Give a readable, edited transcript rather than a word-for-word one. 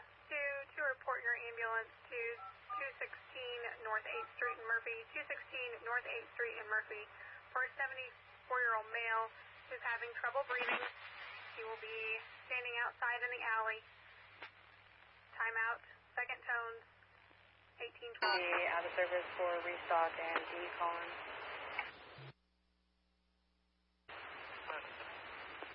to report your ambulance to 216 North 8th Street in Murphy, 216 North 8th Street in Murphy, for a 74-year-old male who's having trouble breathing. He will be standing outside in the alley. Timeout, second tones, 1812. Out of service for restock and D Collins.